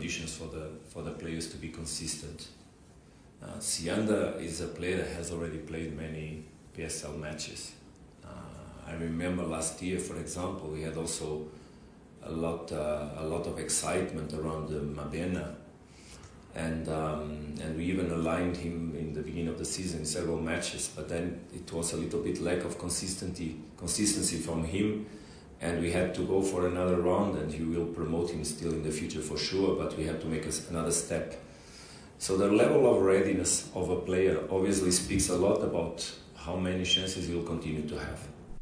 conditions for the players to be consistent. Sianda is a player that has already played many PSL matches. I remember last year, for example, we had also a lot of excitement around the Mabena, and we even aligned him in the beginning of the season in several matches. But then it was a little bit lack of consistency from him, and we had to go for another round. And he will promote him still in the future for sure. But we have to make another step. So the level of readiness of a player obviously speaks a lot about how many chances he will continue to have.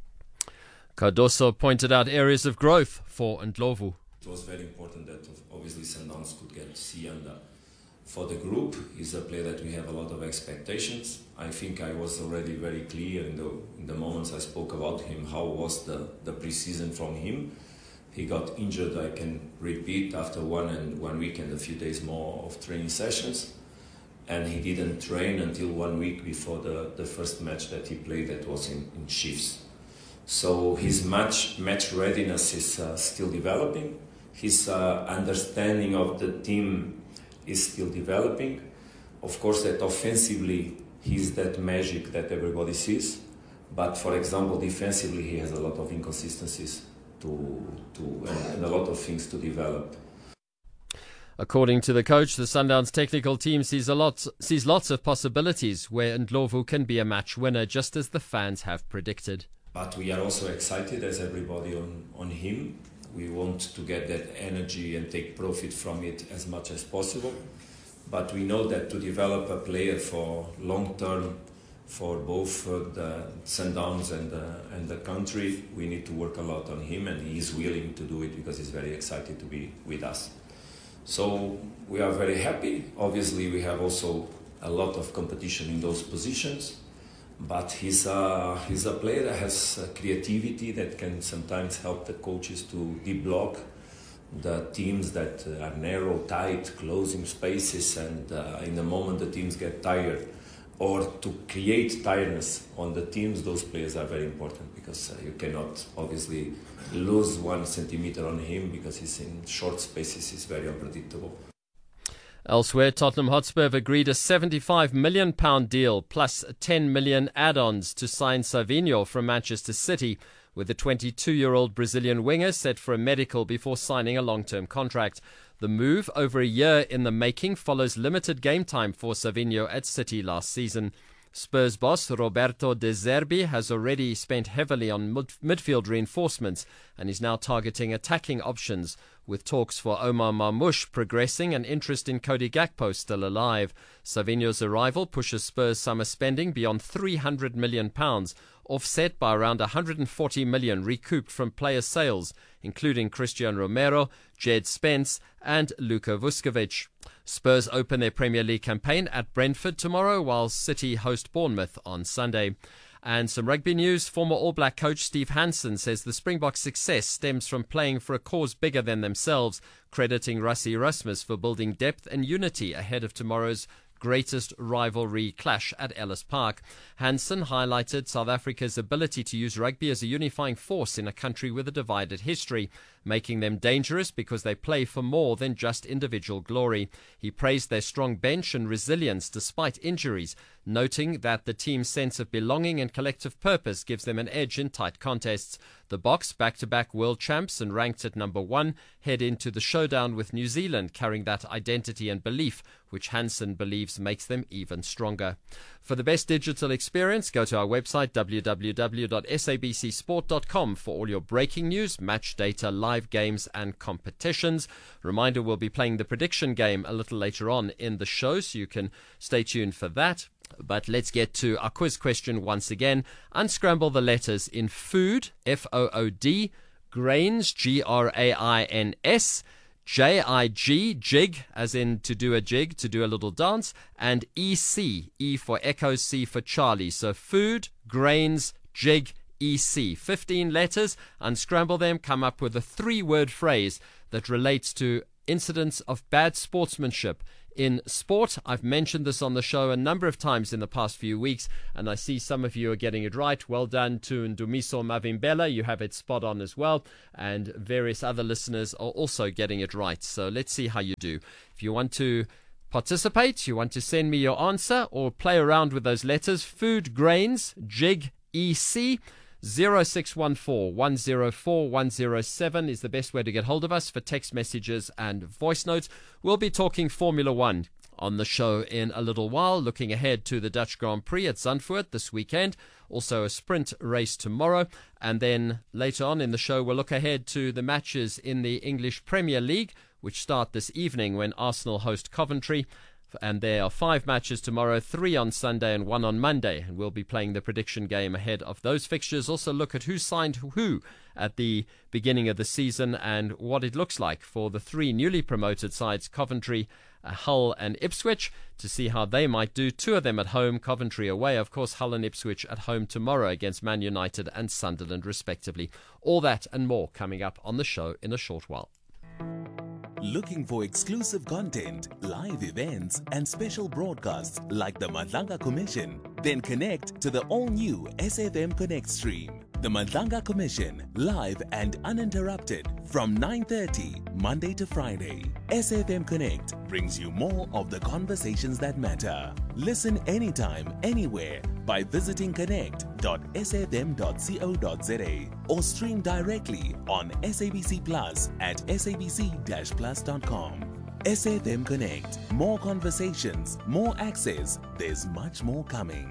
Cardoso pointed out areas of growth for Ndlovu. It was very important that obviously Sundowns could get Sianda. For the group, he's a player that we have a lot of expectations. I think I was already very clear in the moments I spoke about him, how was the pre-season from him. He got injured, I can repeat, after 1 week and a few days more of training sessions. And he didn't train until 1 week before the first match that he played, that was in Chiefs. So his match readiness is still developing. His understanding of the team is still developing. Of course, that offensively, he's that magic that everybody sees. But for example, defensively, he has a lot of inconsistencies and a lot of things to develop. According to the coach, the Sundowns technical team sees lots of possibilities where Ndlovu can be a match winner, just as the fans have predicted. But we are also excited, as everybody, on him. We want to get that energy and take profit from it as much as possible. But we know that to develop a player for long term, for both the Sundowns and the country, we need to work a lot on him, and he is willing to do it because he's very excited to be with us. So we are very happy. Obviously, we have also a lot of competition in those positions, but he's a player that has creativity that can sometimes help the coaches to de-block the teams that are narrow, tight, closing spaces, and in the moment the teams get tired, or to create tiredness on the teams, those players are very important, because you cannot obviously lose 1 centimeter on him, because he's in short spaces, he's very unpredictable. Elsewhere, Tottenham Hotspur have agreed a £75 million deal plus 10 million add-ons to sign Savinho from Manchester City, with the 22-year-old Brazilian winger set for a medical before signing a long-term contract. The move, over a year in the making, follows limited game time for Savinho at City last season. Spurs boss Roberto De Zerbi has already spent heavily on midfield reinforcements and is now targeting attacking options, with talks for Omar Marmoush progressing and interest in Cody Gakpo still alive. Savinho's arrival pushes Spurs' summer spending beyond £300 million, offset by around £140 million recouped from player sales, including Christian Romero, Jed Spence and Luka Vuskovic. Spurs open their Premier League campaign at Brentford tomorrow, while City host Bournemouth on Sunday. And some rugby news. Former All Black coach Steve Hansen says the Springboks' success stems from playing for a cause bigger than themselves, crediting Rassie Erasmus for building depth and unity ahead of tomorrow's greatest rivalry clash at Ellis Park. Hansen highlighted South Africa's ability to use rugby as a unifying force in a country with a divided history, making them dangerous because they play for more than just individual glory. He praised their strong bench and resilience despite injuries, noting that the team's sense of belonging and collective purpose gives them an edge in tight contests. The Boks, back-to-back world champs and ranked at number 1, head into the showdown with New Zealand, carrying that identity and belief, which Hansen believes makes them even stronger. For the best digital experience, go to our website www.sabcsport.com for all your breaking news, match data, live games and competitions. Reminder, we'll be playing the prediction game a little later on in the show, so you can stay tuned for that. But let's get to our quiz question once again. Unscramble the letters in food, F-O-O-D, grains, G-R-A-I-N-S, J-I-G, jig, as in to do a jig, to do a little dance, and E-C, E for Echo, C for Charlie. So food, grains, jig, E-C. 15 letters, unscramble them, come up with a 3-word phrase that relates to incidents of bad sportsmanship in sport. I've mentioned this on the show a number of times in the past few weeks, and I see some of you are getting it right. Well done to Ndumiso Mavimbela. You have it spot on as well, and various other listeners are also getting it right. So let's see how you do. If you want to participate, you want to send me your answer or play around with those letters, food grains, JIG EC, 0614 104 107 is the best way to get hold of us for text messages and voice notes. We'll be talking Formula One on the show in a little while, looking ahead to the Dutch Grand Prix at Zandvoort this weekend, also a sprint race tomorrow, and then later on in the show we'll look ahead to the matches in the English Premier League, which start this evening when Arsenal host Coventry. And there are 5 matches tomorrow, 3 on Sunday and 1 on Monday. And we'll be playing the prediction game ahead of those fixtures. Also look at who signed who at the beginning of the season and what it looks like for the 3 newly promoted sides, Coventry, Hull and Ipswich, to see how they might do. 2 of them at home, Coventry away. Of course, Hull and Ipswich at home tomorrow against Man United and Sunderland, respectively. All that and more coming up on the show in a short while. Looking for exclusive content, live events, and special broadcasts like the Madlanga Commission? Then connect to the all-new SFM Connect stream. The Madlanga Commission, live and uninterrupted from 9:30 Monday to Friday. SFM Connect brings you more of the conversations that matter. Listen anytime, anywhere by visiting connect.sfm.co.za or stream directly on SABC Plus at sabc-plus.com. SFM Connect. More conversations, more access. There's much more coming.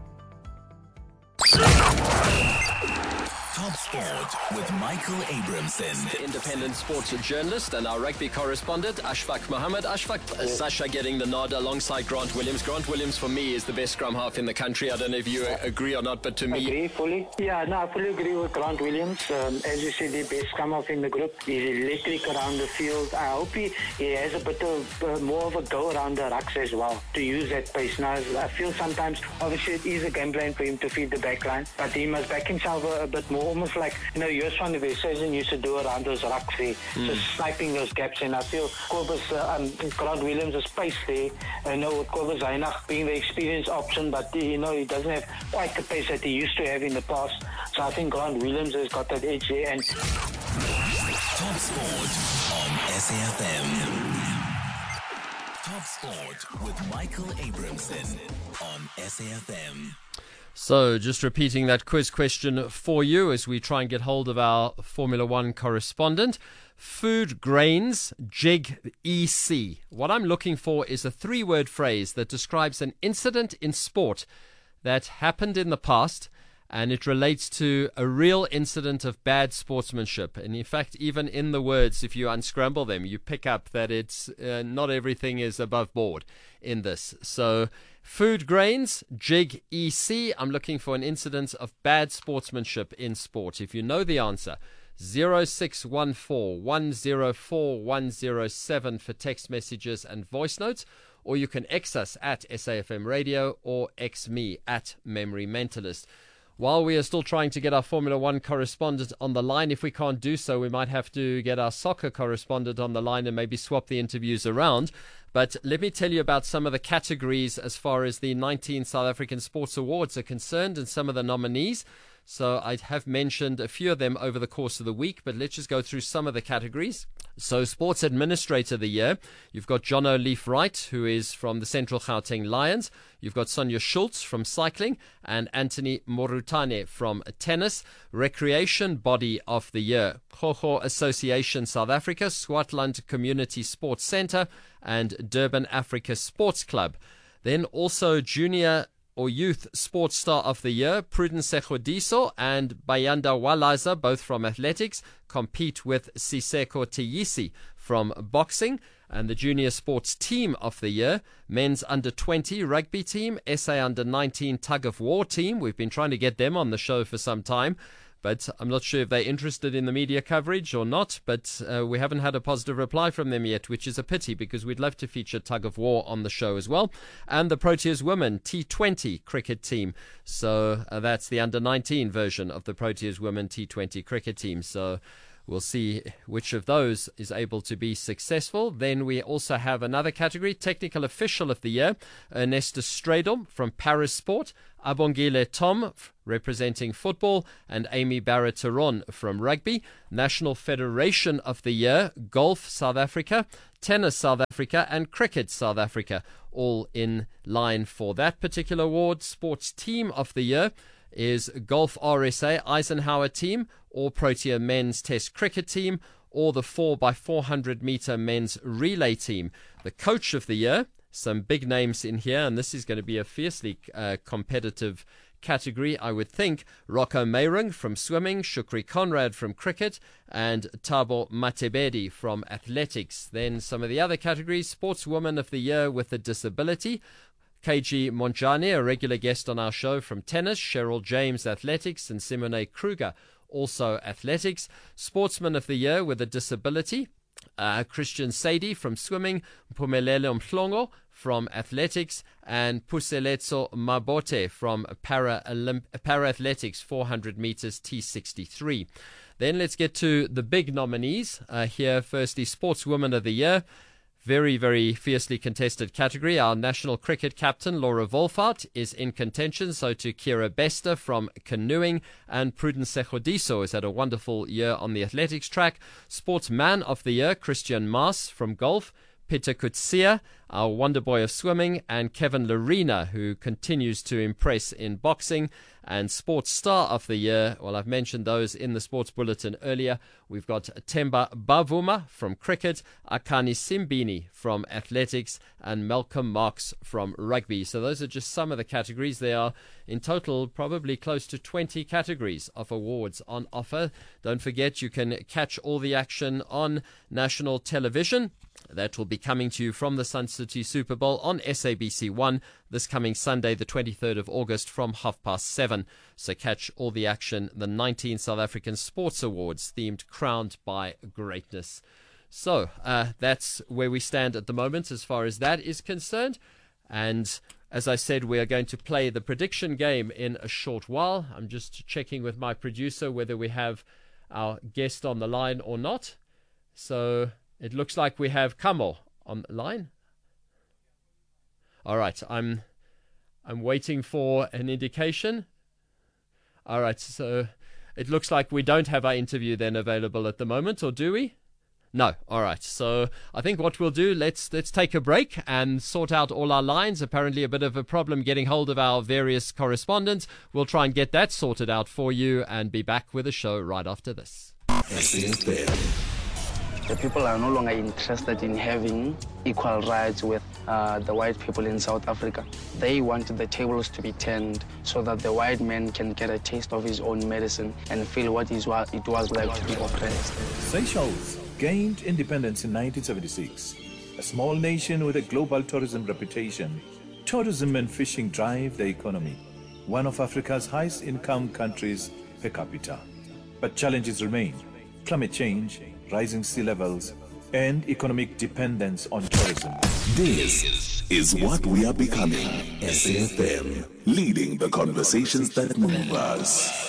Top Sport with Michael Abramson. Independent sports journalist and our rugby correspondent, Ashfaq Mohammed. Ashfaq, Sasha getting the nod alongside Grant Williams. Grant Williams, for me, is the best scrum half in the country. I don't know if you agree or not, but to me... Agree fully. Yeah, no, I fully agree with Grant Williams. As you said, the best scrum half in the group. He's electric around the field. I hope he has a bit of more of a go around the rucks as well to use that pace. Now, I feel sometimes, obviously, it is a game plan for him to feed the back line, but he must back himself a bit more, almost like, Joos van der Westhuizen used to do around those rucks there, just sniping those gaps. And I feel Kobus, Grant Williams' pace there, with Kobus Einach being the experienced option, but he doesn't have quite the pace that he used to have in the past. So I think Grant Williams has got that edge there. And Top Sport on SAFM. Top Sport with Michael Abramson on SAFM. So, just repeating that quiz question for you as we try and get hold of our Formula One correspondent. Food grains, JIG EC. What I'm looking for is a 3-word phrase that describes an incident in sport that happened in the past, and it relates to a real incident of bad sportsmanship. And in fact, even in the words, if you unscramble them, you pick up that it's not everything is above board in this. So, food grains, JIG EC. I'm looking for an incident of bad sportsmanship in sport. If you know the answer, 0614 104 107 for text messages and voice notes, or you can X us at SAFM Radio or X me at Memory Mentalist. While we are still trying to get our Formula One correspondent on the line, if we can't do so, we might have to get our soccer correspondent on the line and maybe swap the interviews around. But let me tell you about some of the categories as far as the 19 South African Sports Awards are concerned and some of the nominees. So I have mentioned a few of them over the course of the week, but let's just go through some of the categories. So Sports Administrator of the Year, you've got John O'Leaf Wright, who is from the Central Gauteng Lions. You've got Sonia Schultz from cycling and Anthony Morutane from tennis. Recreation Body of the Year, Khoho Association South Africa, Swartland Community Sports Centre and Durban Africa Sports Club. Then also Junior or Youth Sports Star of the Year, Prudence Sekhodiso and Bayanda Walaza, both from athletics, compete with Siseko Tiyisi from boxing. And the Junior Sports Team of the Year, Men's Under-20 Rugby Team, SA Under-19 Tug of War Team. We've been trying to get them on the show for some time, but I'm not sure if they're interested in the media coverage or not, but we haven't had a positive reply from them yet, which is a pity because we'd love to feature Tug of War on the show as well. And the Proteas Women T20 Cricket Team. So that's the Under-19 version of the Proteas Women T20 Cricket Team. So we'll see which of those is able to be successful. Then we also have another category, Technical Official of the Year, Ernesta Stradom from Paris Sport, Abongile Tom representing football, and Amy Barrett-Taron from rugby. National Federation of the Year, Golf South Africa, Tennis South Africa, and Cricket South Africa, all in line for that particular award. Sports Team of the Year is Golf RSA Eisenhower Team, or Protea Men's Test Cricket Team, or the 4x400 meter men's relay team. The Coach of the Year, some big names in here, and this is going to be a fiercely competitive category, I would think. Rocco Meyrung from swimming, Shukri Conrad from cricket, and Thabo Matebedi from athletics. Then some of the other categories, Sportswoman of the Year with a disability, KG Monjani, a regular guest on our show, from tennis, Cheryl James, athletics, and Simone Kruger, also athletics. Sportsman of the Year with a disability, Christian Sadie from swimming, Mpumelelo Mhlongo from athletics, and Puseletso Mabote from para-athletics, 400 meters T63. Then let's get to the big nominees here. Firstly, Sportswoman of the Year. Very, very fiercely contested category. Our national cricket captain, Laura Wolfart, is in contention. So to Kira Bester from canoeing, and Prudence Sejodiso has had a wonderful year on the athletics track. Sportsman of the Year, Christian Maas from golf, Peter Kutsia, our wonder boy of swimming, and Kevin Larina, who continues to impress in boxing. And Sports Star of the Year, well, I've mentioned those in the sports bulletin earlier. We've got Temba Bavuma from cricket, Akani Simbini from athletics, and Malcolm Marks from rugby. So those are just some of the categories. There are in total probably close to 20 categories of awards on offer. Don't forget, you can catch all the action on national television. That will be coming to you from the Sun City Super Bowl on SABC1 this coming Sunday, the 23rd of August, from 7:30. So catch all the action, the 19 South African Sports Awards, themed Crowned by Greatness. So that's where we stand at the moment as far as that is concerned. And as I said, we are going to play the prediction game in a short while. I'm just checking with my producer whether we have our guest on the line or not. So it looks like we have Kamo on the line. All right, I'm waiting for an indication. All right, so it looks like we don't have our interview then available at the moment, or do we? No. All right. So I think what we'll do, let's take a break and sort out all our lines. Apparently a bit of a problem getting hold of our various correspondents. We'll try and get that sorted out for you and be back with a show right after this. The people are no longer interested in having equal rights with the white people in South Africa. They want the tables to be turned so that the white man can get a taste of his own medicine and feel what it was like to be oppressed. Seychelles gained independence in 1976. A small nation with a global tourism reputation, tourism and fishing drive the economy. One of Africa's highest income countries per capita. But challenges remain. Climate change, rising sea levels, and economic dependence on tourism. This is what we are becoming. SAFM, leading the conversations that move us.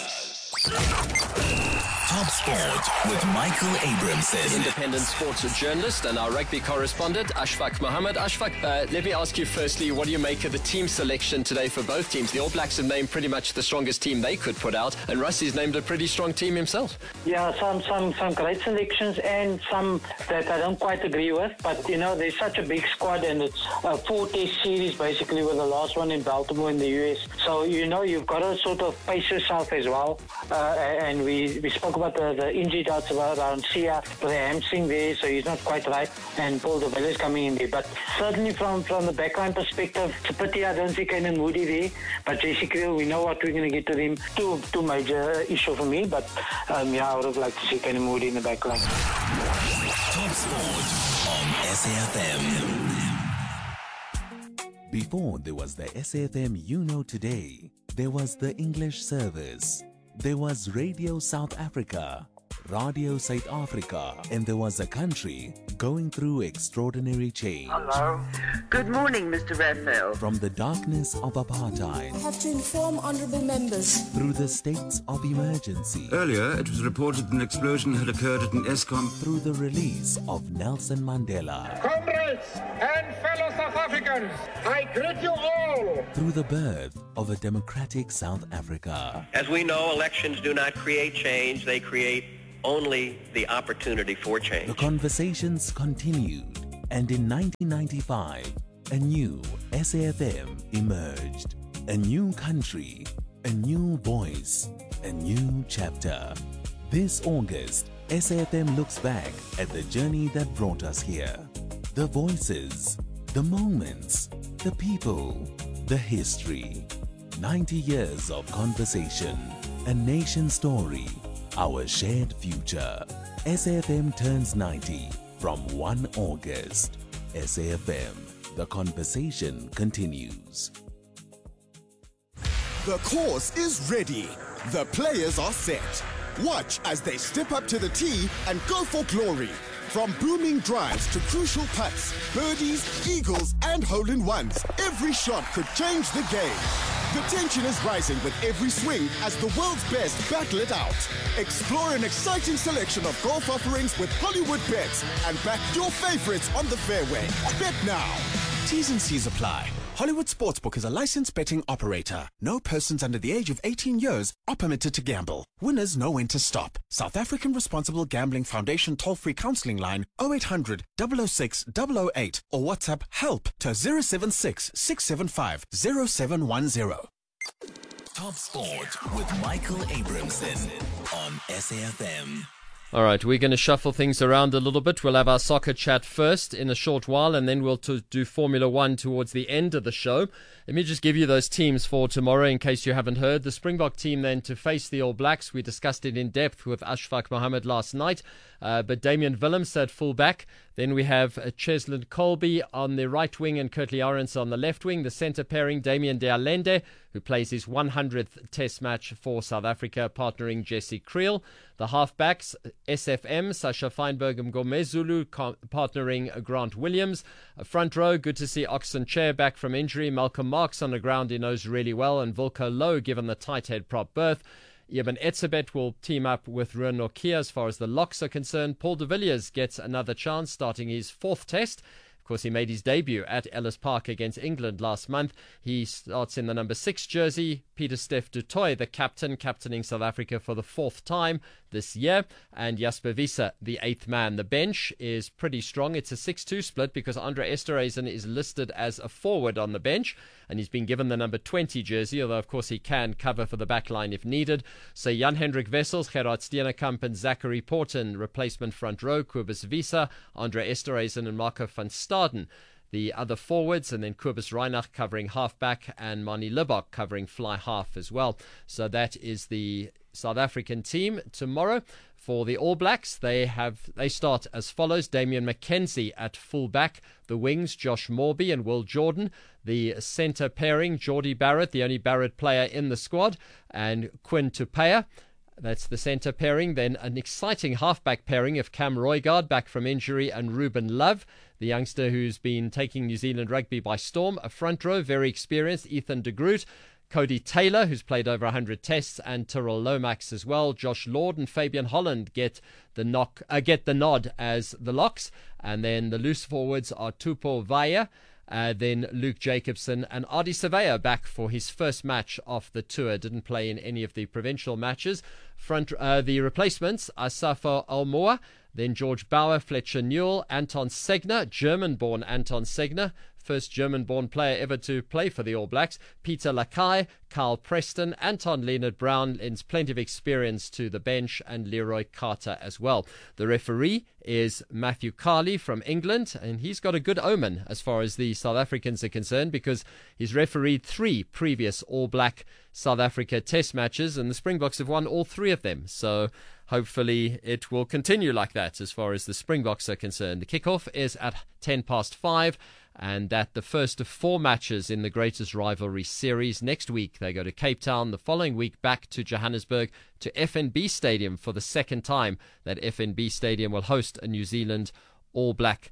Top Sport with Michael Abramson. Independent sports journalist and our rugby correspondent, Ashfaq Mohammed. Ashfaq, let me ask you firstly, what do you make of the team selection today for both teams? The All Blacks have named pretty much the strongest team they could put out, and Rusty's named a pretty strong team himself. Yeah, some great selections and some that I don't quite agree with. But, you know, there's such a big squad and it's a 4-test series basically with the last one in Baltimore in the US. So, you know, you've got to sort of pace yourself as well. And we spoke about the injury doubts around Sia with the hamstring there, so he's not quite right. And Paul de Villiers coming in there. But certainly from the backline perspective, it's a pity I don't see Kane Moody there. But Jesse Kriel, we know what we're going to get to him. Two major issue for me, but yeah, I would have liked to see Kane Moody in the backline. Top Sport on SAFM. Before there was the SAFM you know today, there was the English service. There was Radio South Africa. Radio South Africa, and there was a country going through extraordinary change. Hello. Good morning, Mr. Raphael. From the darkness of apartheid, I have to inform honourable members. through the states of emergency, Earlier, it was reported an explosion had occurred at an ESCOM. through the release of Nelson Mandela, Comrades and fellow South Africans, I greet you all. through the birth of a democratic South Africa. As we know, elections do not create change, they create only the opportunity for change. The conversations continued, and in 1995, a new SAFM emerged. A new country, a new voice, a new chapter. This August, SAFM looks back at the journey that brought us here. The voices, the moments, the people, the history. 90 years of conversation, a nation story, our shared future. SAFM turns 90 from 1 August. SAFM, the conversation continues. The course is ready. The players are set. Watch as they step up to the tee and go for glory. From booming drives to crucial putts, birdies, eagles, and hole-in-ones, every shot could change the game. The tension is rising with every swing as the world's best battle it out. Explore an exciting selection of golf offerings with Hollywood Bets and back your favorites on the fairway. Bet now. T's and C's apply. Hollywood Sportsbook is a licensed betting operator. No persons under the age of 18 years are permitted to gamble. Winners know when to stop. South African Responsible Gambling Foundation toll-free counseling line 0800 006 008 or WhatsApp HELP to 076 675 0710. Top Sport with Michael Abramson on SAFM. All right, we're going to shuffle things around a little bit. We'll have our soccer chat first in a short while, and then we'll do Formula One towards the end of the show. Let me just give you those teams for tomorrow in case you haven't heard. The Springbok team then to face the All Blacks. We discussed it in depth with Ashfaq Mohammed last night, but Damian Willems at full-back. Then we have Cheslin Colby on the right wing and Kurtley Arends on the left wing. The centre pairing, Damien de Allende, who plays his 100th Test match for South Africa, partnering Jesse Creel. The halfbacks, SFM, Sasha Feinberg and Gomezulu, partnering Grant Williams. Front row, good to see Oxen Chair back from injury. Malcolm Marks on the ground, he knows really well. And Volker Low given the tight head prop berth. Eben Etzebeth will team up with Ruan Nokia as far as the locks are concerned. Paul de Villiers gets another chance, starting his 4th Test. Of course, he made his debut at Ellis Park against England last month. He starts in the number 6 jersey. Pieter-Steph du Toit, the captaining South Africa for the 4th time this year. And Jasper Wiese, the 8th man. The bench is pretty strong. It's a 6-2 split because Andre Esterhuizen is listed as a forward on the bench. And he's been given the number 20 jersey, although, of course, he can cover for the back line if needed. So Jan-Hendrik Wessels, Gerard Steenekamp and Zachary Porten, replacement front row. Kobus Wiese, Andre Esterhuizen and Marco van Staden, the other forwards, and then Kobus Reinach covering halfback and Mani Libbok covering fly half as well. So that is the South African team tomorrow. For the All Blacks, they start as follows. Damian McKenzie at full-back. The wings, Josh Morby and Will Jordan. The centre pairing, Geordie Barrett, the only Barrett player in the squad, and Quinn Tupaea. That's the centre pairing. Then an exciting halfback pairing of Cam Roygaard back from injury and Ruben Love, the youngster who's been taking New Zealand rugby by storm. A front row, very experienced, Ethan de Groot. Cody Taylor, who's played over 100 tests, and Tyrrell Lomax as well. Josh Lord and Fabian Holland get the nod as the locks. And then the loose forwards are Tupou Vaya, then Luke Jacobson and Ardie Savea back for his first match of the tour. Didn't play in any of the provincial matches. The replacements are Safo Almoa, then George Bauer, Fletcher Newell, Anton Segner, German-born Anton Segner, first German-born player ever to play for the All Blacks. Peter Lakai, Carl Preston, Anton Leonard Brown lends plenty of experience to the bench, and Leroy Carter as well. The referee is Matthew Carley from England, and he's got a good omen as far as the South Africans are concerned because he's refereed 3 previous All Black South Africa Test matches, and the Springboks have won all 3 of them. So hopefully it will continue like that as far as the Springboks are concerned. The kickoff is at 5:10, and that the first of 4 matches in the Greatest Rivalry Series. Next week they go to Cape Town. The following week back to Johannesburg, to FNB Stadium for the second time. That FNB Stadium will host a New Zealand All Black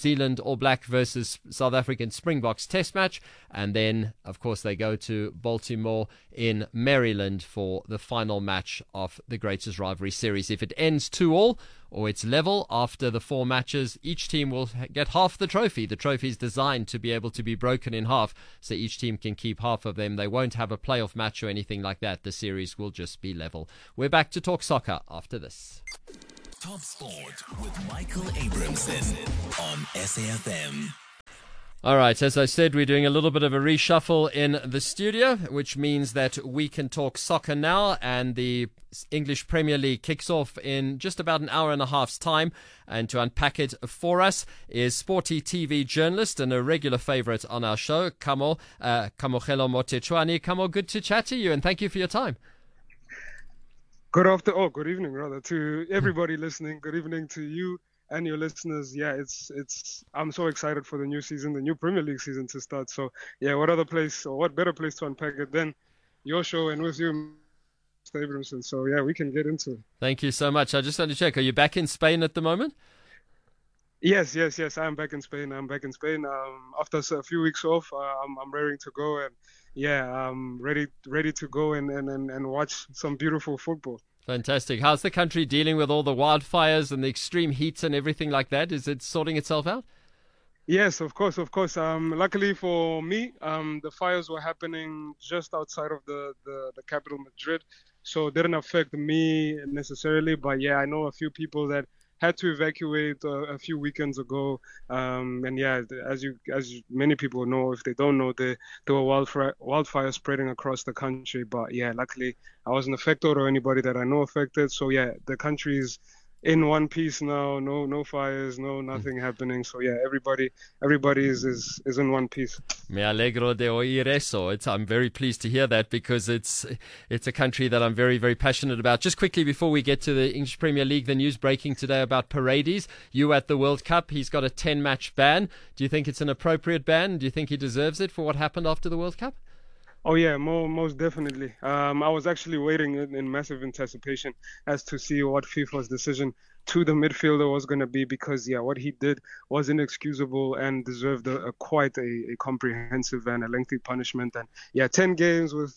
versus South African Springboks test match. And then, of course, they go to Baltimore in Maryland for the final match of the Greatest Rivalry Series. If it ends 2-2 or it's level after the 4 matches, each team will get half the trophy. The trophy is designed to be able to be broken in half, so each team can keep half of them. They won't have a playoff match or anything like that. The series will just be level. We're back to talk soccer after this. Top Sport with Michael Abramson on SAFM. All right, as I said, we're doing a little bit of a reshuffle in the studio, which means that we can talk soccer now, and the English Premier League kicks off in just about an hour and a half's time. And to unpack it for us is Sporty TV journalist and a regular favorite on our show, Kamogelo Motechwane. Kamo, good to chat to you, and thank you for your time. Good evening, rather, to everybody listening. Good evening to you and your listeners. Yeah, I'm so excited for the new season, the new Premier League season to start. So, yeah, what better place to unpack it than your show and with you, Mr. Abramson. So, yeah, we can get into it. Thank you so much. I just want to check, are you back in Spain at the moment? Yes. I'm back in Spain. After a few weeks off, I'm raring to go, and yeah, I'm ready to go and watch some beautiful football. Fantastic. How's the country dealing with all the wildfires and the extreme heat and everything like that? Is it sorting itself out? Yes, of course. Luckily for me, the fires were happening just outside of the capital, Madrid, so it didn't affect me necessarily. But yeah, I know a few people that had to evacuate a few weekends ago, and yeah, as many people know, if they don't know, there were wildfires spreading across the country. But yeah, luckily I wasn't affected, or anybody that I know affected. So yeah, the country is in one piece now. No fires, nothing happening. So yeah, everybody is in one piece. Me alegro de oír eso. I'm very pleased to hear that, because it's a country that I'm very, very passionate about. Just quickly before we get to the English Premier League, the news breaking today about Paredes. You at the World Cup, he's got a 10-match ban. Do you think it's an appropriate ban? Do you think he deserves it for what happened after the World Cup? Oh yeah, most definitely. I was actually waiting in massive anticipation as to see what FIFA's decision to the midfielder was going to be, because yeah, what he did was inexcusable and deserved quite a comprehensive and a lengthy punishment. And yeah, 10 games with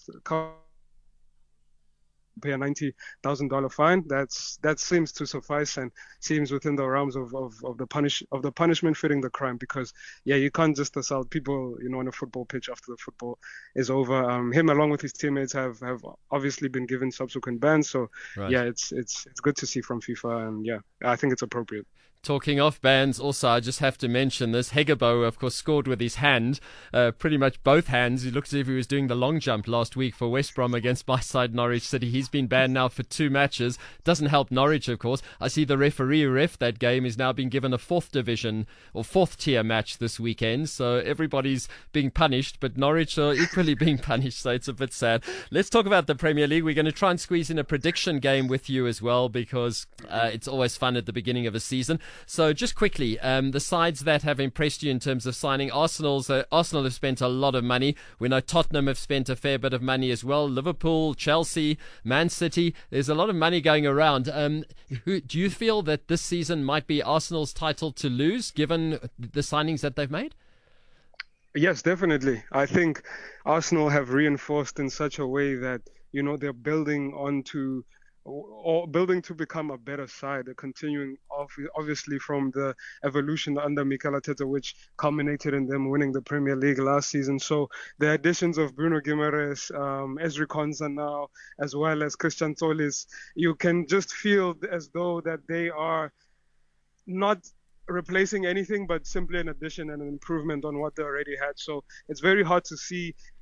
pay a $90,000 fine. That seems to suffice and seems within the realms of the punishment fitting the crime, because yeah, you can't just assault people, on a football pitch after the football is over. Him along with his teammates have obviously been given subsequent bans. So right. Yeah, it's good to see from FIFA, and yeah, I think it's appropriate. Talking of bans, also, I just have to mention this. Hegebo, of course, scored with his hand, pretty much both hands. He looked as if he was doing the long jump last week for West Brom against my side, Norwich City. He's been banned now for 2 matches. Doesn't help Norwich, of course. I see the referee that game is now being given a 4th division or 4th tier match this weekend. So everybody's being punished, but Norwich are equally being punished. So it's a bit sad. Let's talk about the Premier League. We're going to try and squeeze in a prediction game with you as well, because it's always fun at the beginning of a season. So just quickly, the sides that have impressed you in terms of signing. Arsenal have spent a lot of money. We know Tottenham have spent a fair bit of money as well. Liverpool, Chelsea, Man City. There's a lot of money going around. Do you feel that this season might be Arsenal's title to lose, given the signings that they've made? Yes, definitely. I think Arsenal have reinforced in such a way that, they're building to become a better side. They're continuing obviously from the evolution under Mikel Arteta, which culminated in them winning the Premier League last season. So the additions of Bruno Guimaraes, Ezri Konsa now, as well as Christian Solis, you can just feel as though that they are not replacing anything, but simply an addition and an improvement on what they already had. So it's very hard to see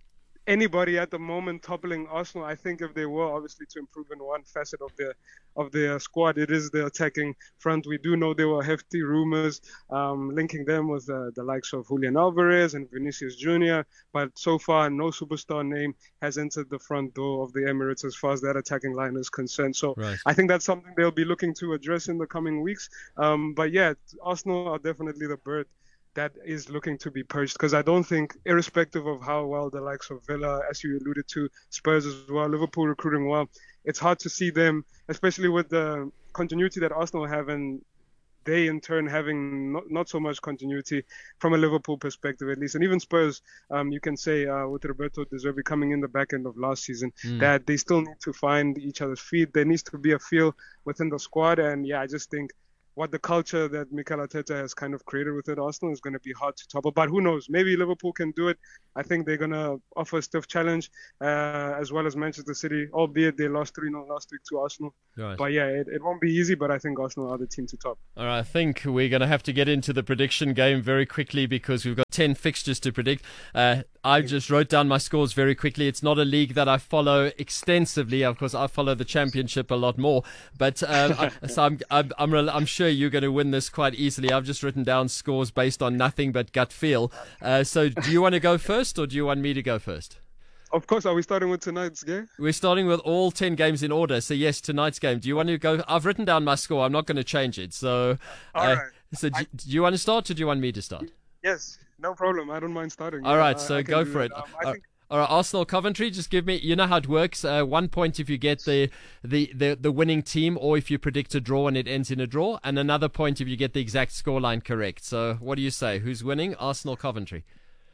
anybody at the moment toppling Arsenal. I think if they were obviously to improve in one facet of their squad, it is the attacking front. We do know there were hefty rumors linking them with the likes of Julian Alvarez and Vinicius Jr., but so far no superstar name has entered the front door of the Emirates as far as that attacking line is concerned. So right. I think that's something they'll be looking to address in the coming weeks. But yeah, Arsenal are definitely the bird that is looking to be purged, because I don't think, irrespective of how well the likes of Villa, as you alluded to, Spurs as well, Liverpool recruiting well, it's hard to see them, especially with the continuity that Arsenal have, and they in turn having not so much continuity from a Liverpool perspective at least. And even Spurs, you can say with Roberto De Zerbi coming in the back end of last season, that they still need to find each other's feet. There needs to be a feel within the squad, and yeah, I just think what the culture that Mikel Arteta has kind of created within Arsenal is going to be hard to topple. But who knows? Maybe Liverpool can do it. I think they're going to offer a stiff challenge, as well as Manchester City, albeit they lost 3-0 last week to Arsenal. Right. But yeah, it won't be easy, but I think Arsenal are the team to top. All right, I think we're going to have to get into the prediction game very quickly because we've got 10 fixtures to predict. I just wrote down my scores very quickly. It's not a league that I follow extensively. Of course, I follow the Championship a lot more. But so I'm sure you're going to win this quite easily. I've just written down scores based on nothing but gut feel. So do you want to go first or do you want me to go first? Of course. Are we starting with tonight's game? We're starting with all 10 games in order. So yes, tonight's game. Do you want to go? I've written down my score. I'm not going to change it. So, all right. So do you want to start or do you want me to start? Yes, no problem. I don't mind starting. All right, so go for it. I think All right, Arsenal Coventry, just give me, you know how it works. 1 point if you get the winning team, or if you predict a draw and it ends in a draw, and another point if you get the exact scoreline correct. So what do you say? Who's winning? Arsenal Coventry.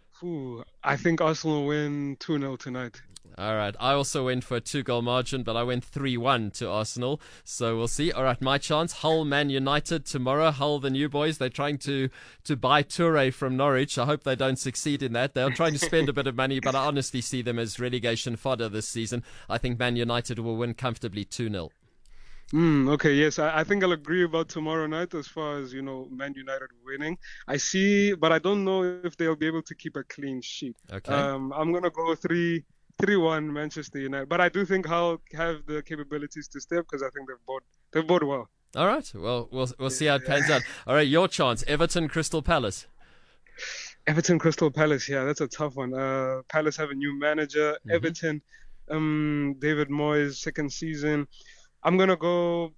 I think Arsenal win 2-0 tonight. All right. I also went for a 2-goal margin, but I went 3-1 to Arsenal. So we'll see. All right. My chance. Hull Man United tomorrow. Hull, the new boys. They're trying to buy Toure from Norwich. I hope they don't succeed in that. They're trying to spend a bit of money, but I honestly see them as relegation fodder this season. I think Man United will win comfortably 2-0. Okay, yes, I think I'll agree about tomorrow night as far as, Man United winning. I see, but I don't know if they'll be able to keep a clean sheet. Okay. I'm going to go 3-1 Manchester United. But I do think Hull have the capabilities to step, because I think they've bought well. All right. Well, we'll see how it pans out. All right, your chance. Everton Crystal Palace. Everton Crystal Palace, yeah, that's a tough one. Palace have a new manager. Mm-hmm. Everton, David Moyes, second season. I'm gonna go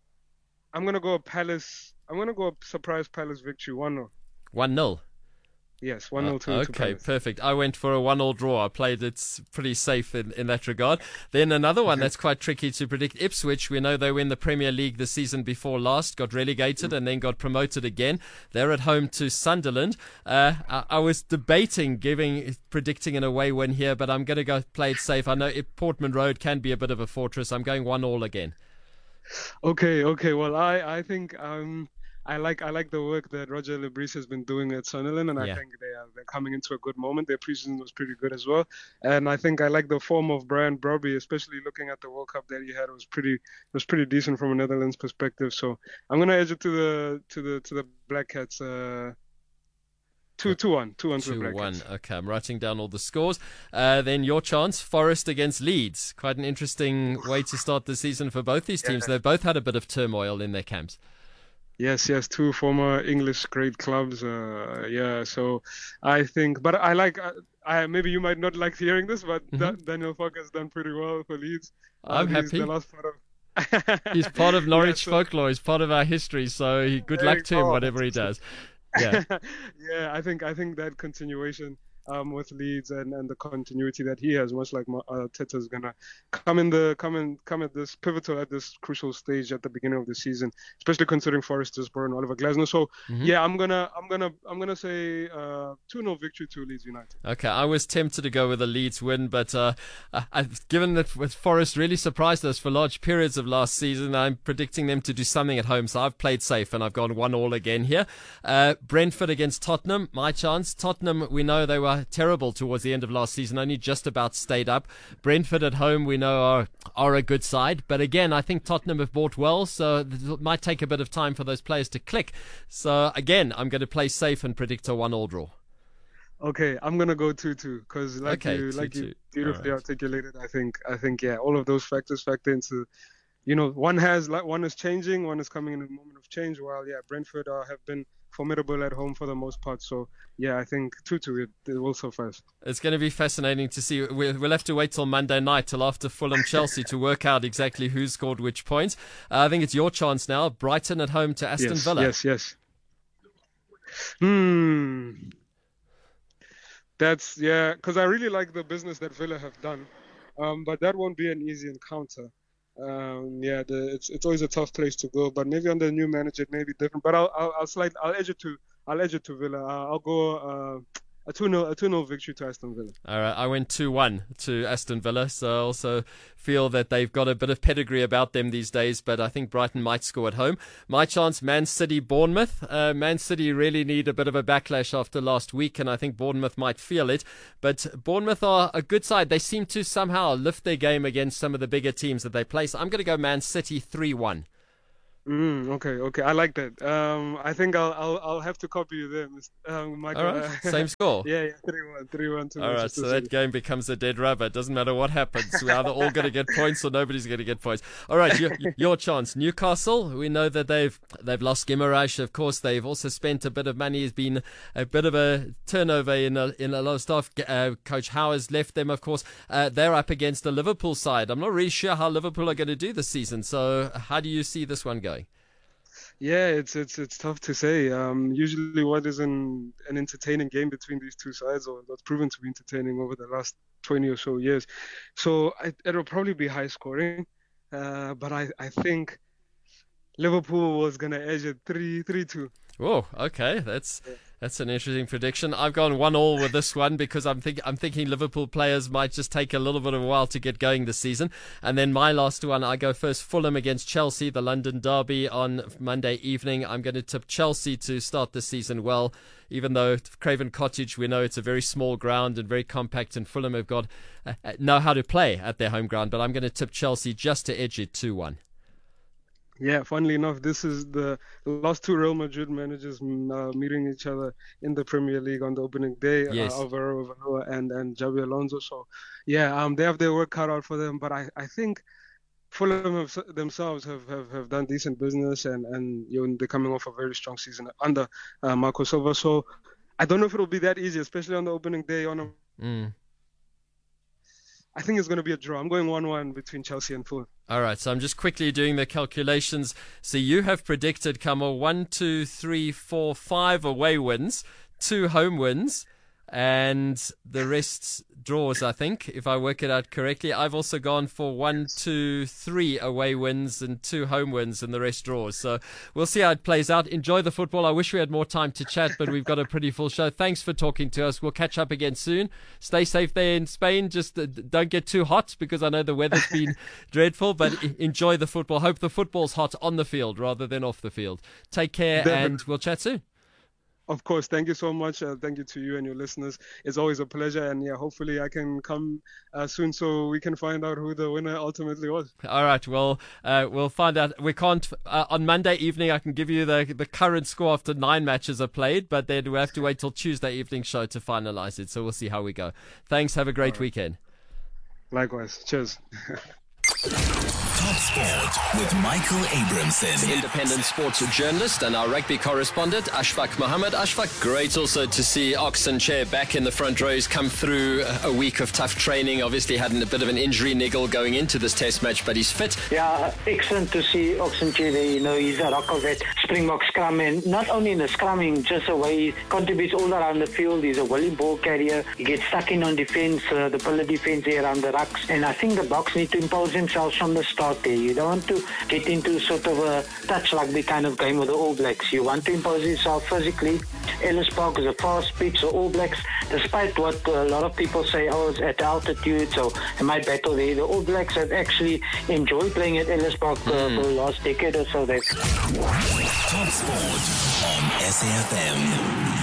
Palace. I'm gonna go a surprise Palace victory, 1-0. 1-0. Yes, 1-0 to Okay, Palace. perfect. I went for a 1-1 draw. I played it pretty safe in that regard. Then another one that's quite tricky to predict. Ipswich, we know they were in the Premier League the season before last, got relegated and then got promoted again. They're at home to Sunderland. I was debating predicting an away win here, but I'm going to go play it safe. I know Portman Road can be a bit of a fortress. I'm going 1-1 again. Okay. Well, I think I like the work that Roger Lebris has been doing at Sunderland, and I think they're coming into a good moment. Their preseason was pretty good as well, and I think I like the form of Brian Brobby, especially looking at the World Cup that he had. It was pretty decent from a Netherlands perspective. So I'm gonna edge it to the Black Cats. 2-1 to the Black Cats. Okay, I'm writing down all the scores. Then your chance, Forest against Leeds. Quite an interesting way to start the season for both these teams. They've both had a bit of turmoil in their camps. Yes, two former English great clubs. So I think, but I like. Maybe you might not like hearing this, but Daniel Farke has done pretty well for Leeds. I'm happy. The last part of He's part of Norwich folklore. He's part of our history. So good luck to him, whatever he does. Yeah. I think that continuation with Leeds and the continuity that he has, much like Arteta, is gonna come at this pivotal, at this crucial stage at the beginning of the season, especially considering Forest just brought in Oliver Glasner. So I'm gonna say 2-0 victory to Leeds United. Okay, I was tempted to go with a Leeds win, but given that with Forest really surprised us for large periods of last season, I'm predicting them to do something at home. So I've played safe and I've gone 1-1 again here. Brentford against Tottenham. My chance. Tottenham, we know they were terrible towards the end of last season, only just about stayed up. Brentford at home, we know are a good side, but again, I think Tottenham have bought well, so it might take a bit of time for those players to click. So again, I'm going to play safe and predict a 1-1 draw. Okay, I'm gonna go 2-2 because you beautifully articulated. I think yeah, all of those factors factor into, one is changing, one is coming in a moment of change. While Brentford have been formidable at home for the most part. So yeah, I think 2-2 it will suffice. It's going to be fascinating to see. We'll have to wait till Monday night, till after Fulham Chelsea, to work out exactly who scored which points. I think it's your chance now. Brighton at home to Aston Villa. Yes. That's because I really like the business that Villa have done, but that won't be an easy encounter. It's always a tough place to go, but maybe under a new manager it may be different. But I'll edge it to Villa. I'll go a 2-0 victory to Aston Villa. All right, I went 2-1 to Aston Villa, so I also feel that they've got a bit of pedigree about them these days, but I think Brighton might score at home. My chance, Man City, Bournemouth. Man City really need a bit of a backlash after last week, and I think Bournemouth might feel it, but Bournemouth are a good side. They seem to somehow lift their game against some of the bigger teams that they play, so I'm going to go Man City 3-1. Okay. I like that. I think I'll have to copy you there, Michael. All right, same score. Yeah, 3-1. All right, so that game becomes a dead rubber. It doesn't matter what happens. We're either all going to get points or nobody's going to get points. All right, your chance. Newcastle. We know that they've lost Guimaraes. Of course, they've also spent a bit of money. There's been a bit of a turnover in a lot of stuff. Coach Howe has left them. Of course, they're up against the Liverpool side. I'm not really sure how Liverpool are going to do this season. So, how do you see this one going? Yeah, it's tough to say. Usually what is an entertaining game between these two sides, or that's proven to be entertaining over the last 20 or so years. So it'll probably be high scoring, but I think Liverpool was going to edge it 3-2. Oh, okay. That's an interesting prediction. I've gone 1-1 with this one because I'm thinking Liverpool players might just take a little bit of a while to get going this season. And then my last one, I go first Fulham against Chelsea, the London derby on Monday evening. I'm going to tip Chelsea to start the season well, even though Craven Cottage, we know it's a very small ground and very compact, and Fulham have got know how to play at their home ground. But I'm going to tip Chelsea just to edge it 2-1. Yeah, funnily enough, this is the last two Real Madrid managers meeting each other in the Premier League on the opening day. Yes. Alvaro and Xabi Alonso. So, yeah, they have their work cut out for them. But I think Fulham themselves have done decent business, and they're coming off a very strong season under Marco Silva. So, I don't know if it'll be that easy, especially on the opening day. I think it's going to be a draw. I'm going 1-1 between Chelsea and Fulham. All right, so I'm just quickly doing the calculations. So you have predicted, Kamal, 1, 2, 3, 4, 5 away wins, 2 home wins, and the rest draws, I think, if I work it out correctly. I've also gone for 1, 2, 3 away wins and 2 home wins, and the rest draws. So we'll see how it plays out. Enjoy the football. I wish we had more time to chat, but we've got a pretty full show. Thanks for talking to us. We'll catch up again soon. Stay safe there in Spain. Just don't get too hot, because I know the weather's been dreadful, but enjoy the football. Hope the football's hot on the field rather than off the field. Take care, and we'll chat soon. Of course. Thank you so much. Thank you to you and your listeners. It's always a pleasure. And yeah, hopefully I can come soon so we can find out who the winner ultimately was. All right. Well, we'll find out. We can't, on Monday evening, I can give you the current score after 9 matches are played, but then we'll have to wait till Tuesday evening show to finalize it. So we'll see how we go. Thanks. Have a great weekend. Likewise. Cheers. Top Sport with Michael Abramson, independent sports journalist and our rugby correspondent, Ashfaq Mohammed. Ashfaq, great also to see Oxen Chair back in the front row. He's come through a week of tough training, obviously had a bit of an injury niggle going into this test match, but he's fit. Yeah, excellent to see Oxen Chair there. He's a rock of that Springbok scrum, and not only in the scrumming, just the way he contributes all around the field. He's a willing ball carrier. He gets stuck in on defence, the pillar defence there around the rucks, and I think the Boks need to impose themselves from the start there. You don't want to get into sort of a touch rugby kind of game with the All Blacks. You want to impose yourself physically. Ellis Park is a fast pitch, so All Blacks, despite what a lot of people say, it's at altitude, so it might battle there. The All Blacks have actually enjoyed playing at Ellis Park for the last decade or so. Top Sport on SAFM.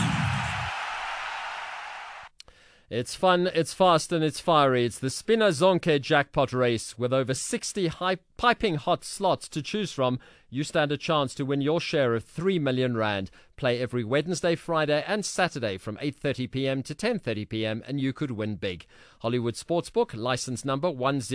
It's fun, it's fast, and it's fiery. It's the Spinner Zonke jackpot race. With over 60 piping hot slots to choose from, you stand a chance to win your share of 3 million rand. Play play every Wednesday, Friday and Saturday from 8:30 p.m. to 10:30 p.m. and you could win big. Hollywood Sportsbook, license number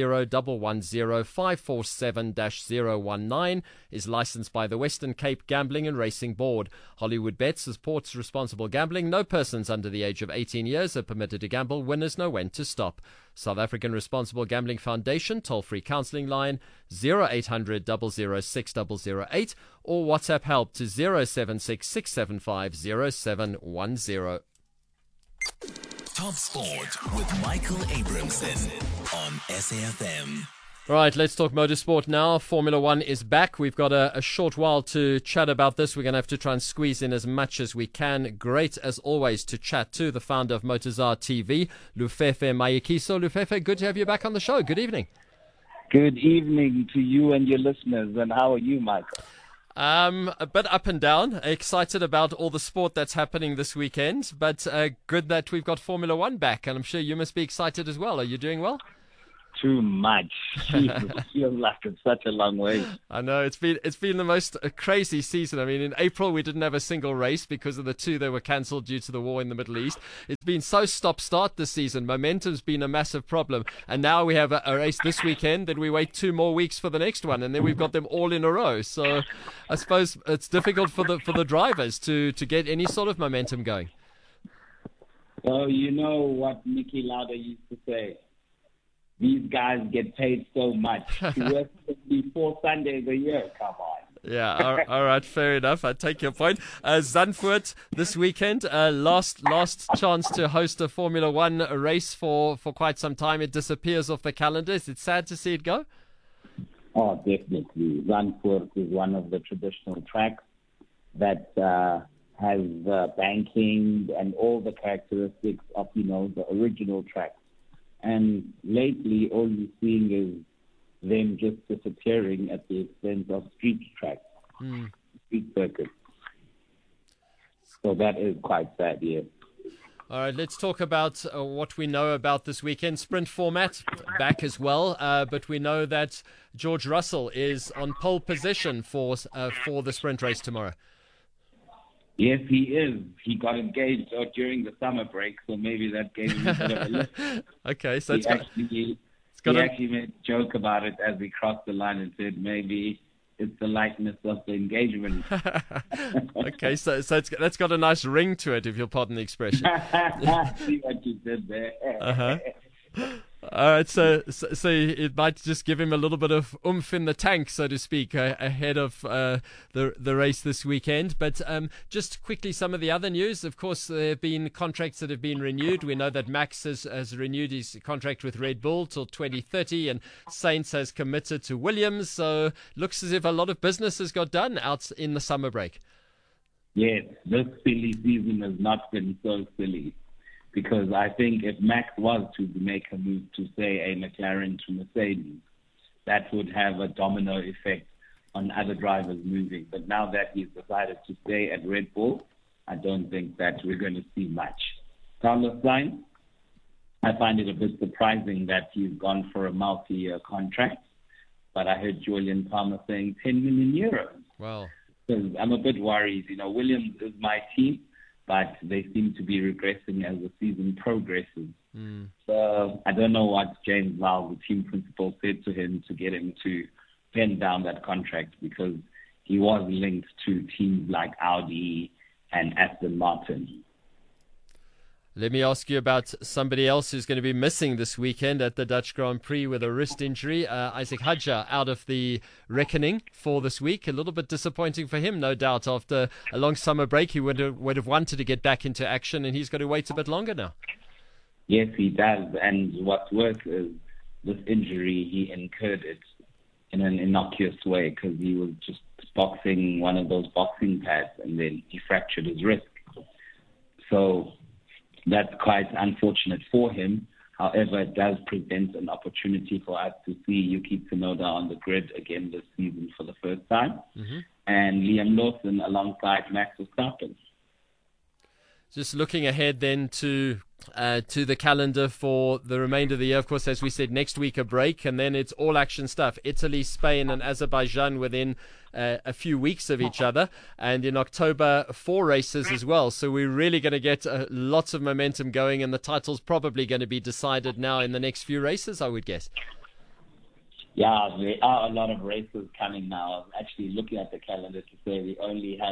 1011547-019, is licensed by the Western Cape Gambling and Racing Board. Hollywood Bets supports responsible gambling. No persons under the age of 18 years are permitted to gamble. Winners know when to stop. South African Responsible Gambling Foundation toll-free counselling line 0800 006 008 or WhatsApp help to 076 675 0710. Top Sport with Michael Abramson on SAFM. Right, let's talk motorsport now. Formula One is back. We've got a short while to chat about this. We're going to have to try and squeeze in as much as we can. Great, as always, to chat to the founder of Motozar TV, Lufefe Mayekiso. Lufefe, good to have you back on the show. Good evening. Good evening to you and your listeners. And how are you, Michael? A bit up and down. Excited about all the sport that's happening this weekend, but good that we've got Formula One back. And I'm sure you must be excited as well. Are you doing well? Too much. It feels like it's such a long way. I know it's been the most crazy season. I mean, in April we didn't have a single race because of the two that were cancelled due to the war in the Middle East. It's been so stop-start this season. Momentum's been a massive problem, and now we have a race this weekend. Then we wait 2 more weeks for the next one, and then we've got them all in a row. So I suppose it's difficult for the drivers to get any sort of momentum going. Well, you know what Niki Lauda used to say. These guys get paid so much. He works 4 Sundays a year. Come on. Yeah, all right, fair enough. I take your point. Zandvoort this weekend, last chance to host a Formula One race for quite some time. It disappears off the calendar. Is it sad to see it go? Oh, definitely. Zandvoort is one of the traditional tracks that has banking and all the characteristics of, the original track. And lately, all you're seeing is them just disappearing at the expense of street tracks, street circuits. So that is quite sad, yeah. All right, let's talk about what we know about this weekend. Sprint format back as well, but we know that George Russell is on pole position for the sprint race tomorrow. Yes, he is. He got engaged during the summer break, so maybe that gave him a bit of a lift. Okay, so he actually made a joke about it as he crossed the line and said maybe it's the likeness of the engagement. Okay, so that's got a nice ring to it, if you'll pardon the expression. See what you did there. Uh-huh. All right, so it might just give him a little bit of oomph in the tank, so to speak, ahead of the race this weekend. But just quickly, some of the other news. Of course, there have been contracts that have been renewed. We know that Max has renewed his contract with Red Bull till 2030, and Sainz has committed to Williams. So looks as if a lot of business has got done out in the summer break. Yes, this silly season has not been so silly. Because I think if Max was to make a move to, say, a McLaren to Mercedes, that would have a domino effect on other drivers moving. But now that he's decided to stay at Red Bull, I don't think that we're going to see much. Carlos Sainz, I find it a bit surprising that he's gone for a multi-year contract. But I heard Julian Palmer saying 10 million euros. Wow. So I'm a bit worried. Williams is my team, but they seem to be regressing as the season progresses. So I don't know what James Vowles, the team principal, said to him to get him to pen down that contract, because he was linked to teams like Audi and Aston Martin. Let me ask you about somebody else who's going to be missing this weekend at the Dutch Grand Prix with a wrist injury. Isaac Hadjar out of the reckoning for this week. A little bit disappointing for him, no doubt. After a long summer break, he would have wanted to get back into action, and he's got to wait a bit longer now. Yes, he does. And what's worse is this injury, he incurred it in an innocuous way, because he was just boxing one of those boxing pads, and then he fractured his wrist. So that's quite unfortunate for him. However, it does present an opportunity for us to see Yuki Tsunoda on the grid again this season for the first time, and Liam Lawson alongside Max Verstappen. Just looking ahead then to to the calendar for the remainder of the year. Of course, as we said, next week a break, and then it's all action stuff. Italy, Spain, and Azerbaijan within a few weeks of each other, and in October 4 races as well. So we're really going to get lots of momentum going, and the title's probably going to be decided now in the next few races, I would guess. Yeah, there are a lot of races coming now. I was actually looking at the calendar to say we only have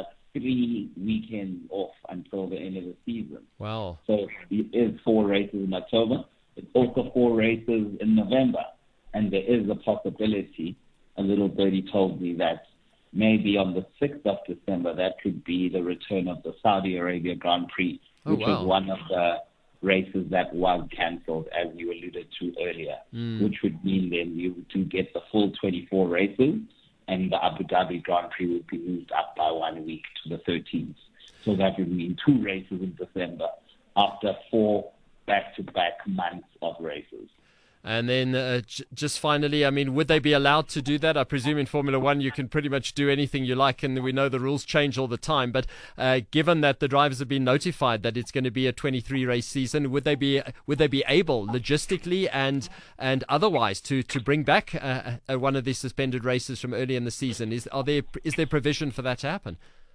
3 weekends off until the end of the season. Wow. So it is 4 races in October. It's also 4 races in November. And there is a possibility, a little birdie told me, that maybe on the 6th of December, that could be the return of the Saudi Arabia Grand Prix, which was one of the races that was cancelled, as you alluded to earlier, which would mean then you do get the full 24 races, and the Abu Dhabi Grand Prix would be moved up by 1 week to the 13th. So that would mean 2 races in December after 4 back-to-back months of races. And then just finally, I mean, would they be allowed to do that? I presume in Formula One you can pretty much do anything you like, and we know the rules change all the time. But given that the drivers have been notified that it's going to be a 23-race season, would they be able, logistically and otherwise, to bring back one of these suspended races from early in the season? Is there provision for that to happen?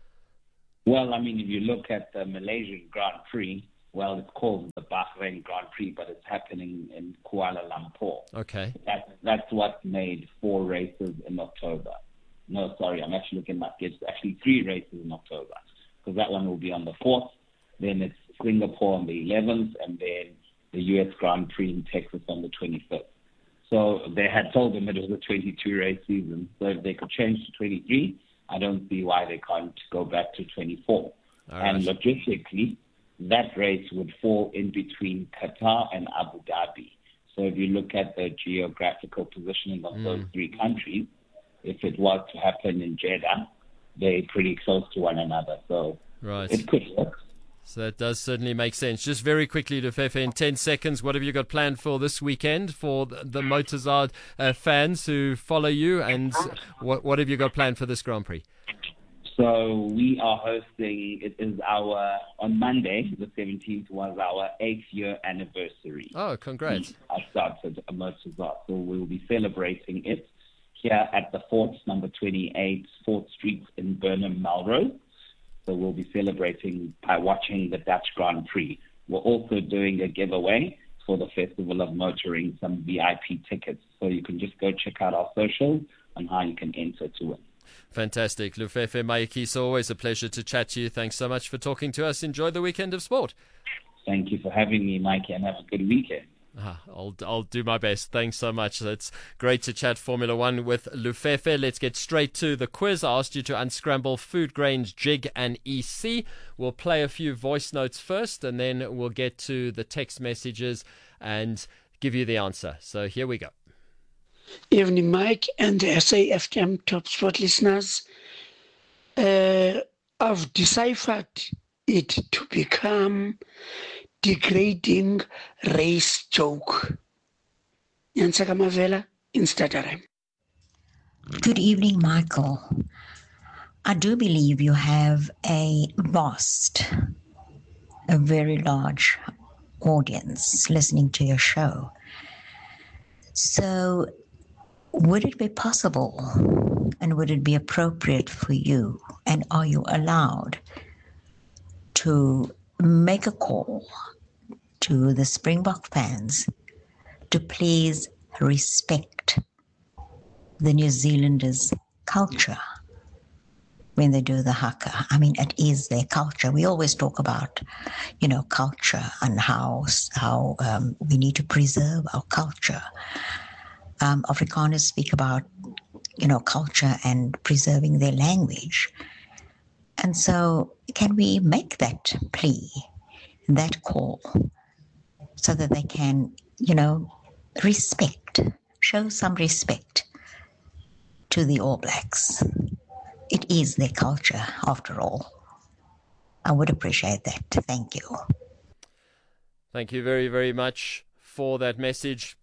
Well, I mean, if you look at the Malaysian Grand Prix, well, it's called the Bahrain Grand Prix, but it's happening in Kuala Lumpur. Okay. That's what made 4 races in October. No, sorry, I'm actually looking at it. It's actually 3 races in October, because that one will be on the 4th. Then it's Singapore on the 11th, and then the U.S. Grand Prix in Texas on the 25th. So they had told them it was a 22-race season. So if they could change to 23, I don't see why they can't go back to 24. And logistically, that race would fall in between Qatar and Abu Dhabi. So if you look at the geographical positioning of those 3 countries, if it was to happen in Jeddah, they're pretty close to one another. So it could work. So that does certainly make sense. Just very quickly, Lufefe, in 10 seconds, what have you got planned for this weekend for the Motozard fans who follow you, and what have you got planned for this Grand Prix? So we are hosting, on Monday, the 17th, was our 8th-year anniversary. Oh, congrats. I started a Motozard, so we'll be celebrating it here at the Fort, number 28, 4th Street in Burnham, Melrose. So we'll be celebrating by watching the Dutch Grand Prix. We're also doing a giveaway for the Festival of Motoring, some VIP tickets. So you can just go check out our socials on how you can enter to win. Fantastic. Lufefe Maekisa, always a pleasure to chat to you. Thanks so much for talking to us. Enjoy the weekend of sport. Thank you for having me, Mikey, and have a good weekend. I'll do my best. Thanks so much. It's great to chat Formula One with Lufefe. Let's get straight to the quiz. I asked you to unscramble food grains, jig and EC. We'll play a few voice notes first, and then we'll get to the text messages and give you the answer. So here we go. Evening, Mike and the SAFM Top Sport listeners. I've deciphered it to become degrading race joke. Nyansa Kamavela in Stutterheim. Good evening, Michael. I do believe you have a very large audience listening to your show. So would it be possible and would it be appropriate for you, and are you allowed to make a call to the Springbok fans to please respect the New Zealanders' culture when they do the haka? I mean, it is their culture. We always talk about, culture and how we need to preserve our culture. Afrikaners speak about, culture and preserving their language. And so can we make that plea, that call, so that they can, show some respect to the All Blacks? It is their culture, after all. I would appreciate that. Thank you. Thank you very, very much for that message.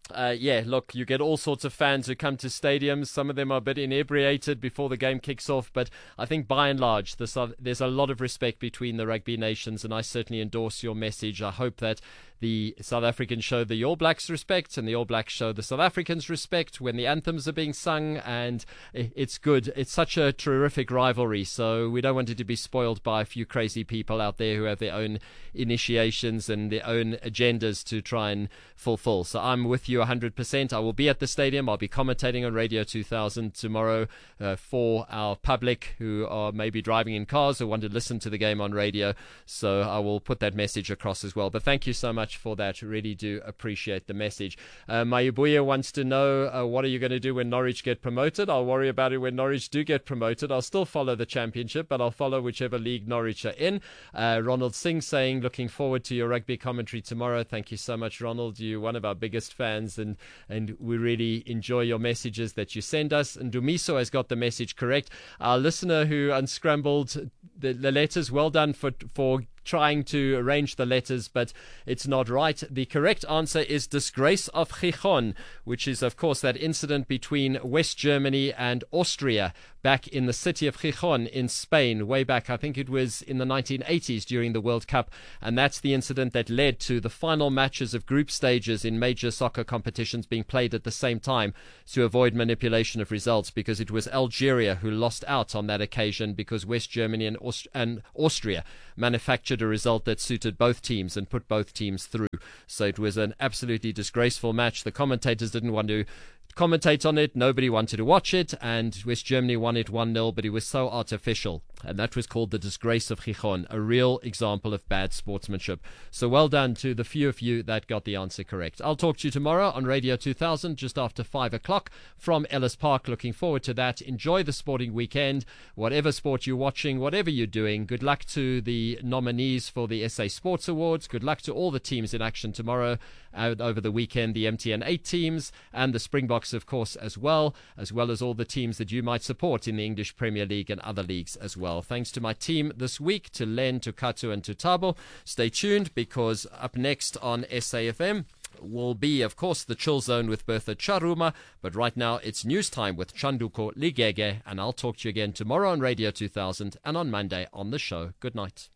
Yeah, look, you get all sorts of fans who come to stadiums. Some of them are a bit inebriated before the game kicks off, but I think by and large there's a lot of respect between the rugby nations, and I certainly endorse your message. I hope that the South Africans show the All Blacks respect and the All Blacks show the South Africans respect when the anthems are being sung, and it's good. It's such a terrific rivalry, so we don't want it to be spoiled by a few crazy people out there who have their own initiations and their own agendas to try and fulfill. So I'm with you 100%. I will be at the stadium. I'll be commentating on Radio 2000 tomorrow for our public who are maybe driving in cars or want to listen to the game on radio. So I will put that message across as well. But thank you so much for that. Really do appreciate the message. Mayubuya wants to know, what are you going to do when Norwich get promoted? I'll worry about it when Norwich do get promoted. I'll still follow the championship, but I'll follow whichever league Norwich are in. Ronald Singh saying, looking forward to your rugby commentary tomorrow. Thank you so much, Ronald. You're one of our biggest fans, and we really enjoy your messages that you send us. And Dumiso has got the message correct. Our listener who unscrambled the letters, well done for trying to arrange the letters, but it's not right. The correct answer is Disgrace of Gijón, which is, of course, that incident between West Germany and Austria back in the city of Gijón in Spain, way back, I think it was in the 1980s during the World Cup, and that's the incident that led to the final matches of group stages in major soccer competitions being played at the same time to avoid manipulation of results, because it was Algeria who lost out on that occasion because West Germany and Austria manufactured a result that suited both teams and put both teams through. So it was an absolutely disgraceful match. The commentators didn't want to commentate on it, nobody wanted to watch it, and West Germany won it 1-0, but it was so artificial, and that was called the Disgrace of Gijón, a real example of bad sportsmanship. So well done to the few of you that got the answer correct. I'll talk to you tomorrow on Radio 2000 just after 5 o'clock from Ellis Park. Looking forward to that. Enjoy the sporting weekend, whatever sport you're watching, whatever you're doing. Good luck to the nominees for the SA Sports Awards. Good luck to all the teams in action tomorrow, over the weekend, the MTN 8 teams and the Springboks, of course, as well as all the teams that you might support in the English Premier League and other leagues as well. Thanks to my team this week, to Len, to Katu and to Tabo. Stay tuned, because up next on SAFM will be, of course, the Chill Zone with Bertha Charuma, but right now it's news time with Chanduko Ligege, and I'll talk to you again tomorrow on Radio 2000 and on Monday on the show. Good night.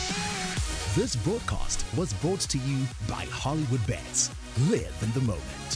This broadcast was brought to you by Hollywood Bets. Live in the moment.